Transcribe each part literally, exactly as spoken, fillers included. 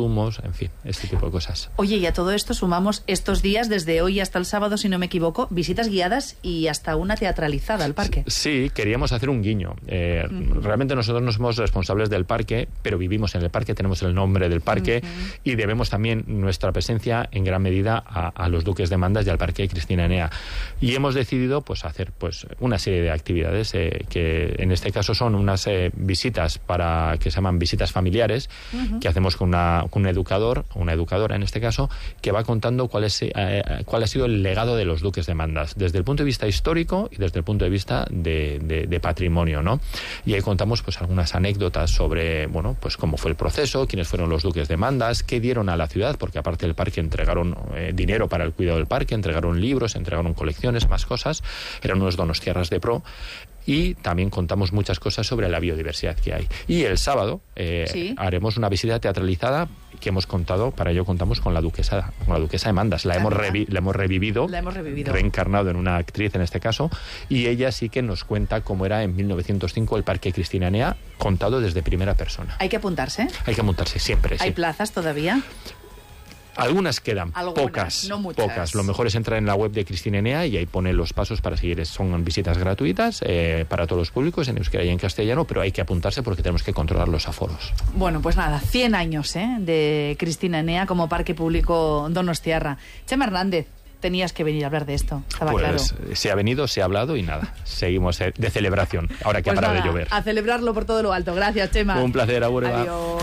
consumos, en fin, este tipo de cosas. Oye, y a todo esto sumamos estos días, desde hoy hasta el sábado, si no me equivoco, visitas guiadas y hasta una teatralizada al parque. Sí, queríamos hacer un guiño. Eh, uh-huh. Realmente nosotros no somos responsables del parque, pero vivimos en el parque, tenemos el nombre del parque uh-huh. y debemos también nuestra presencia en gran medida a, a los Duques de Mandas y al Parque Cristina Enea. Y hemos decidido pues hacer pues una serie de actividades eh, que en este caso son unas eh, visitas para que se llaman visitas familiares uh-huh. que hacemos con, una, con un educador, una educadora en este caso, que va contando cuál es eh, cuál ha sido el legado de los Duques de Mandas, desde el punto de vista histórico y desde el punto de vista de, de, de patrimonio, ¿no? Y ahí contamos pues algunas anécdotas sobre, bueno, pues cómo fue el proceso, quiénes fueron los Duques de Mandas, qué dieron a la ciudad, porque aparte del parque entregaron eh, dinero para el cuidado del parque, entregaron libros, entregaron colecciones, más cosas, eran unos donostiarras de pro. Y también contamos muchas cosas sobre la biodiversidad que hay. Y el sábado eh, ¿Sí? haremos una visita teatralizada que hemos contado, para ello contamos con la duquesa, con la duquesa de Mandas. La, hemos, revi- la hemos revivido, la hemos revivido, reencarnado en una actriz en este caso, y ella sí que nos cuenta cómo era en mil novecientos cinco el Parque Cristina Enea, contado desde primera persona. ¿Hay que apuntarse? Hay que apuntarse, siempre. ¿Hay sí. plazas todavía? Algunas quedan, Algunas, pocas, no muchas. pocas. Lo mejor es entrar en la web de Cristina Enea y ahí pone los pasos para seguir. Son visitas gratuitas eh, para todos los públicos en euskera y en castellano, pero hay que apuntarse porque tenemos que controlar los aforos. Bueno, pues nada, cien años ¿eh? de Cristina Enea como parque público donostiarra. Chema Hernández, tenías que venir a hablar de esto, estaba pues, claro. Se ha venido, se ha hablado y nada, seguimos de celebración, ahora que pues ha parado nada, de llover. A celebrarlo por todo lo alto. Gracias, Chema. Un placer, agur. Adiós.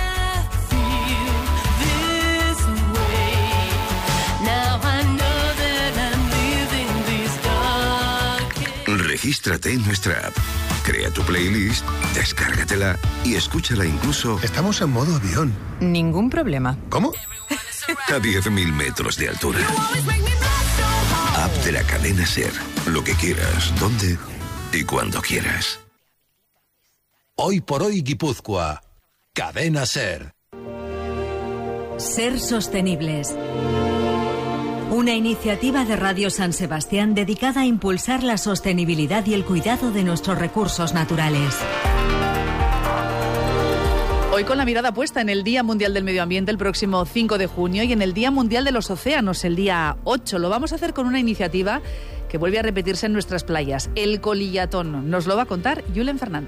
Regístrate en nuestra app, crea tu playlist, descárgatela y escúchala incluso... Estamos en modo avión. Ningún problema. ¿Cómo? A diez mil metros de altura. App de la cadena SER. Lo que quieras, donde y cuando quieras. Hoy por hoy Guipúzcoa. Cadena SER. Ser sostenibles. Una iniciativa de Radio San Sebastián dedicada a impulsar la sostenibilidad y el cuidado de nuestros recursos naturales. Hoy con la mirada puesta en el Día Mundial del Medio Ambiente el próximo cinco de junio y en el Día Mundial de los Océanos el día ocho. Lo vamos a hacer con una iniciativa que vuelve a repetirse en nuestras playas, el colillatón. Nos lo va a contar Julen Fernández.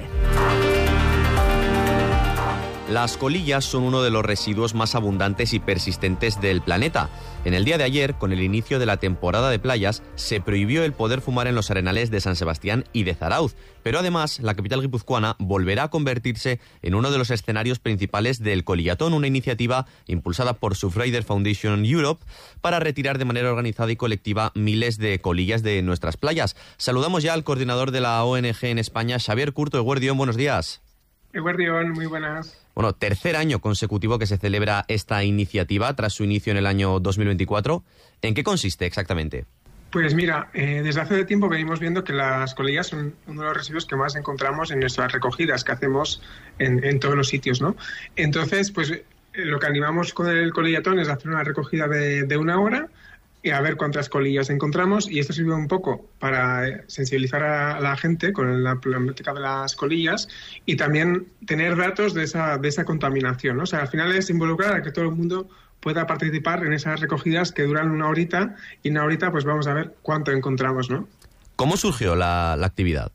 Las colillas son uno de los residuos más abundantes y persistentes del planeta. En el día de ayer, con el inicio de la temporada de playas, se prohibió el poder fumar en los arenales de San Sebastián y de Zarauz. Pero además, la capital guipuzcoana volverá a convertirse en uno de los escenarios principales del colillatón, una iniciativa impulsada por Surfrider Foundation Europe para retirar de manera organizada y colectiva miles de colillas de nuestras playas. Saludamos ya al coordinador de la O N G en España, Xavier Curto. Eguerdión, buenos días. Eguerdión, muy buenas. Bueno, tercer año consecutivo que se celebra esta iniciativa tras su inicio en el año dos mil veinticuatro. ¿En qué consiste exactamente? Pues mira, eh, desde hace tiempo venimos viendo que las colillas son uno de los residuos que más encontramos en nuestras recogidas que hacemos en, en todos los sitios, ¿no? Entonces, pues eh, lo que animamos con el colillatón es hacer una recogida de, de una hora y a ver cuántas colillas encontramos, y esto sirve un poco para sensibilizar a la gente con la problemática de las colillas y también tener datos de esa, de esa contaminación, ¿no? O sea, al final es involucrar a que todo el mundo pueda participar en esas recogidas que duran una horita, y una horita pues vamos a ver cuánto encontramos, ¿no? ¿Cómo surgió la, la actividad?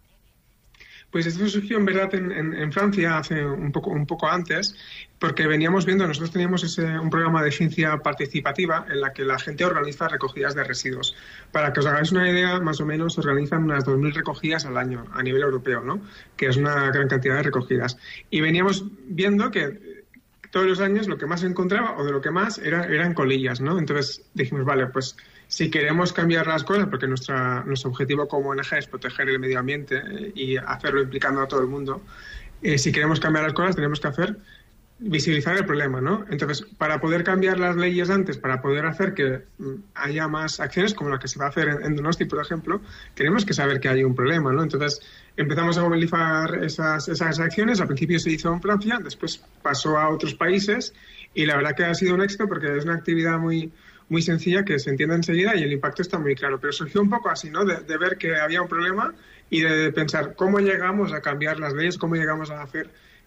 Pues esto surgió en verdad en, en, en Francia hace un poco un poco antes, porque veníamos viendo, nosotros teníamos ese, un programa de ciencia participativa en la que la gente organiza recogidas de residuos. Para que os hagáis una idea, más o menos organizan unas dos mil recogidas al año a nivel europeo, ¿no? Que es una gran cantidad de recogidas. Y veníamos viendo que todos los años lo que más se encontraba, o de lo que más, era, eran colillas, ¿no? Entonces dijimos, vale, pues si queremos cambiar las cosas, porque nuestra, nuestro objetivo como O N G es proteger el medio ambiente eh, y hacerlo implicando a todo el mundo, eh, si queremos cambiar las cosas tenemos que hacer visibilizar el problema, ¿no? Entonces, para poder cambiar las leyes antes, para poder hacer que mm, haya más acciones, como la que se va a hacer en, en Donosti, por ejemplo, tenemos que saber que hay un problema, ¿no? Entonces, empezamos a movilizar esas, esas acciones. Al principio se hizo en Francia, después pasó a otros países, y la verdad que ha sido un éxito porque es una actividad muy muy sencilla que se entiende enseguida y el impacto está muy claro. Pero surgió un poco así, ¿no? De, de ver que había un problema y de pensar cómo llegamos a cambiar las leyes, cómo llegamos a hacer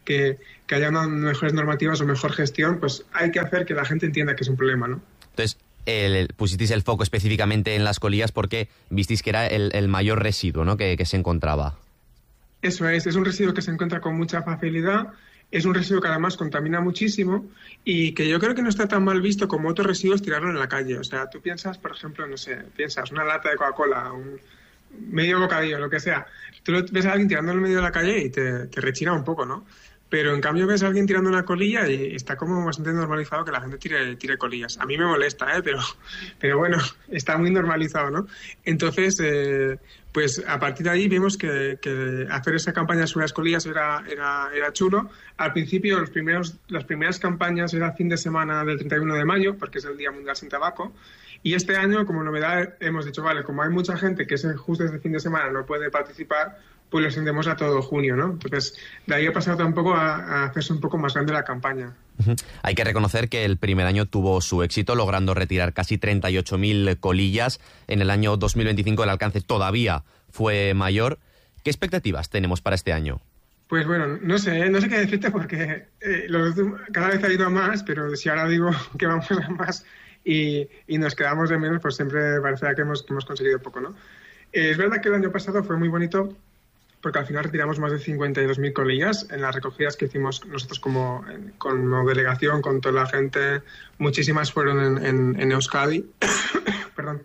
que, que haya unas mejores normativas o mejor gestión, pues hay que hacer que la gente entienda que es un problema, ¿no? Entonces, el, pusisteis el foco específicamente en las colillas porque visteis que era el, el mayor residuo, ¿no?, que, que se encontraba. Eso es, es un residuo que se encuentra con mucha facilidad, es un residuo que además contamina muchísimo y que yo creo que no está tan mal visto como otros residuos tirarlo en la calle. O sea, tú piensas, por ejemplo, no sé, piensas una lata de Coca-Cola, un medio bocadillo, lo que sea. Tú ves a alguien tirando en el medio de la calle y te, te rechina un poco, ¿no? Pero en cambio ves a alguien tirando una colilla y está como bastante normalizado que la gente tire, tire colillas. A mí me molesta, ¿eh? Pero, pero bueno, está muy normalizado, ¿no? Entonces, eh, pues a partir de ahí vimos que, que hacer esa campaña sobre las colillas era, era, era chulo. Al principio, los primeros, las primeras campañas era el fin de semana del treinta y uno de mayo, porque es el Día Mundial Sin Tabaco. Y este año, como novedad, hemos dicho, vale, como hay mucha gente que ese, justo ese fin de semana no puede participar, pues lo extendemos a todo junio, ¿no? Entonces, de ahí ha pasado un poco a, a hacerse un poco más grande la campaña. Uh-huh. Hay que reconocer que el primer año tuvo su éxito, logrando retirar casi treinta y ocho mil colillas. En el año dos mil veinticinco el alcance todavía fue mayor. ¿Qué expectativas tenemos para este año? Pues bueno, no sé, no sé qué decirte porque eh, los, cada vez ha ido a más, pero si ahora digo que vamos a más y, y nos quedamos de menos, pues siempre parecerá que hemos, que hemos conseguido poco, ¿no? Eh, es verdad que el año pasado fue muy bonito porque al final retiramos más de cincuenta y dos mil colillas en las recogidas que hicimos nosotros como, como delegación, con toda la gente. Muchísimas fueron en, en, en Euskadi, perdón,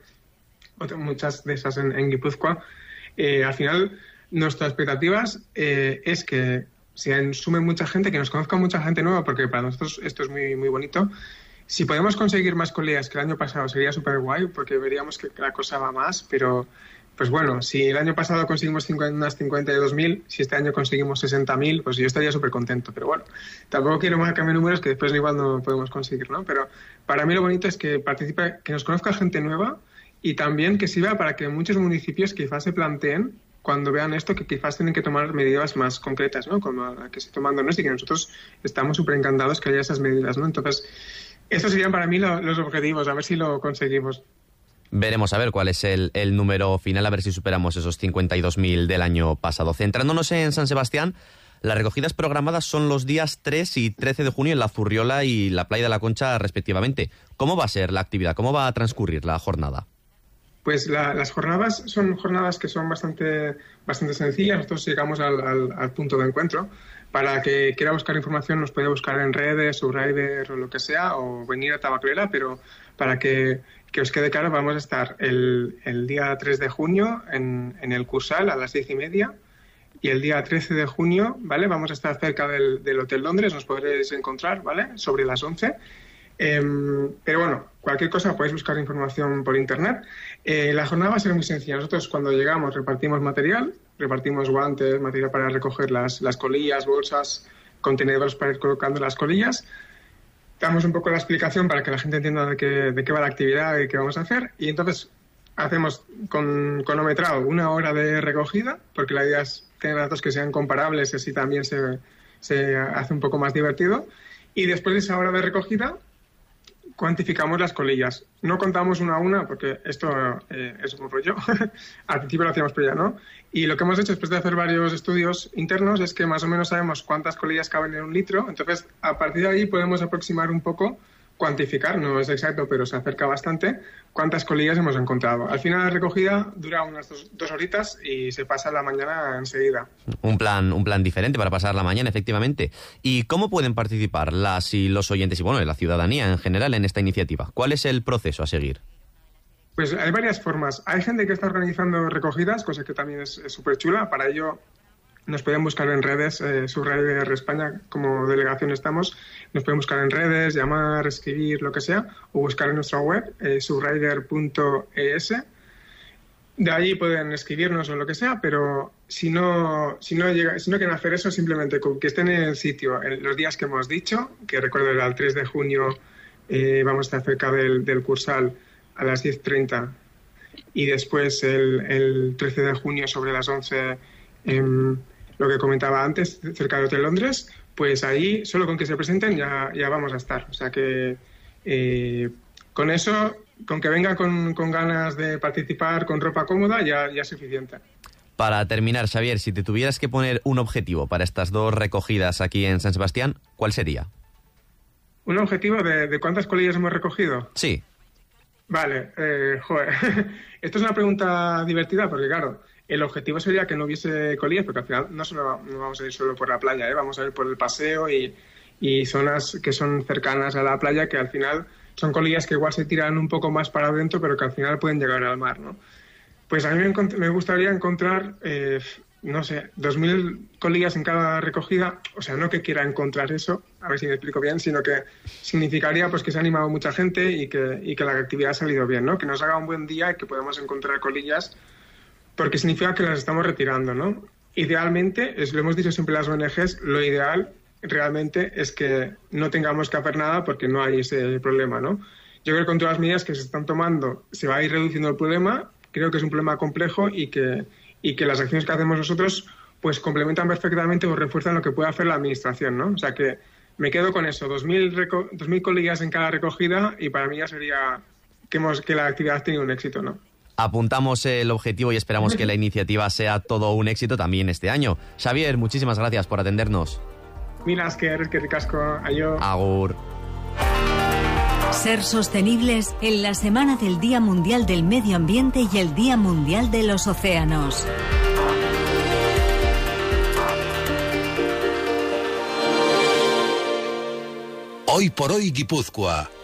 muchas de esas en, en Guipúzcoa. Eh, al final, nuestras expectativas eh, es que se sume mucha gente, que nos conozca mucha gente nueva, porque para nosotros esto es muy, muy bonito. Si podemos conseguir más colillas que el año pasado sería súper guay, porque veríamos que la cosa va más, pero... Pues bueno, si el año pasado conseguimos unas cincuenta y dos mil, si este año conseguimos sesenta mil, pues yo estaría súper contento. Pero bueno, tampoco quiero marcar números que después igual no podemos conseguir, ¿no? Pero para mí lo bonito es que participe, que nos conozca gente nueva y también que sirva para que muchos municipios quizás se planteen, cuando vean esto, que quizás tienen que tomar medidas más concretas, ¿no? Como la que se está tomando, ¿no? Y que nosotros estamos súper encantados que haya esas medidas, ¿no? Entonces, estos serían para mí lo, los objetivos, a ver si lo conseguimos. Veremos a ver cuál es el, el número final, a ver si superamos esos cincuenta y dos mil del año pasado. Centrándonos en San Sebastián, las recogidas programadas son los días tres y trece de junio en la Zurriola y la Playa de la Concha, respectivamente. ¿Cómo va a ser la actividad? ¿Cómo va a transcurrir la jornada? Pues la, las jornadas son jornadas que son bastante, bastante sencillas. Nosotros llegamos al, al, al punto de encuentro. Para que quiera buscar información nos puede buscar en redes, Subrider o lo que sea, o venir a Tabacuela, pero para que, que os quede claro, vamos a estar el, el día tres de junio en, en el Cursal a las diez y media y el día trece de junio, ¿vale? Vamos a estar cerca del, del Hotel Londres, nos podréis encontrar, ¿vale? Sobre las once. Eh, pero bueno, cualquier cosa podéis buscar información por internet. Eh, la jornada va a ser muy sencilla. Nosotros cuando llegamos repartimos material, repartimos guantes, material para recoger las, las colillas, bolsas, contenedores para ir colocando las colillas. Damos un poco la explicación para que la gente entienda de qué, de qué va la actividad y qué vamos a hacer. Y entonces hacemos con cronometrado una hora de recogida, porque la idea es tener datos que sean comparables y así también se, se hace un poco más divertido. Y después de esa hora de recogida cuantificamos las colillas. No contamos una a una porque esto eh, es un rollo. Al principio lo hacíamos, pero ya no. Y lo que hemos hecho después de hacer varios estudios internos es que más o menos sabemos cuántas colillas caben en un litro. Entonces, a partir de ahí podemos aproximar un poco, cuantificar, no es exacto, pero se acerca bastante, cuántas colillas hemos encontrado. Al final la recogida dura unas dos, dos horitas y se pasa la mañana enseguida. Un plan, un plan diferente para pasar la mañana, efectivamente. ¿Y cómo pueden participar las y los oyentes y bueno, la ciudadanía en general en esta iniciativa? ¿Cuál es el proceso a seguir? Pues hay varias formas. Hay gente que está organizando recogidas, cosa que también es súper chula. Para ello nos pueden buscar en redes, eh, Subrider España, como delegación estamos, nos pueden buscar en redes, llamar, escribir, lo que sea, o buscar en nuestra web, eh, subrider punto es. De ahí pueden escribirnos o lo que sea, pero si no, si no, llega, si no quieren hacer eso, simplemente con que estén en el sitio en los días que hemos dicho, que recuerdo era el tres de junio, eh, vamos a estar cerca del, del Cursal a las diez treinta y después el, el trece de junio sobre las once, eh, lo que comentaba antes, cerca del Hotel Londres, pues ahí, solo con que se presenten, ya, ya vamos a estar. O sea que eh, con eso, con que vengan con, con ganas de participar, con ropa cómoda, ya, ya es suficiente. Para terminar, Xavier, si te tuvieras que poner un objetivo para estas dos recogidas aquí en San Sebastián, ¿cuál sería? ¿Un objetivo de, de cuántas colillas hemos recogido? Sí. Vale, eh, joder. Esto es una pregunta divertida porque, claro, el objetivo sería que no hubiese colillas, porque al final no, solo, no vamos a ir solo por la playa, ¿eh? Vamos a ir por el paseo y, y zonas que son cercanas a la playa, que al final son colillas que igual se tiran un poco más para adentro, pero que al final pueden llegar al mar, ¿no? Pues a mí me, me gustaría encontrar, eh, no sé, dos mil colillas en cada recogida. O sea, no que quiera encontrar eso, a ver si me explico bien, sino que significaría pues que se ha animado mucha gente y que, y que la actividad ha salido bien, ¿no? Que nos haga un buen día y que podamos encontrar colillas, porque significa que las estamos retirando, ¿no? Idealmente, es, lo hemos dicho siempre las O N Ges, lo ideal realmente es que no tengamos que hacer nada porque no hay ese problema, ¿no? Yo creo que con todas las medidas que se están tomando se va a ir reduciendo el problema. Creo que es un problema complejo y que, y que las acciones que hacemos nosotros pues complementan perfectamente o refuerzan lo que puede hacer la administración, ¿no? O sea que me quedo con eso, dos mil colillas en cada recogida y para mí ya sería que, hemos, que la actividad ha tenido un éxito, ¿no? Apuntamos el objetivo y esperamos que la iniciativa sea todo un éxito también este año. Xavier, muchísimas gracias por atendernos. Mira, es que eres que ricasco. Ayo. Agur. Ser sostenibles en la Semana del Día Mundial del Medio Ambiente y el Día Mundial de los Océanos. Hoy por hoy Guipúzcoa.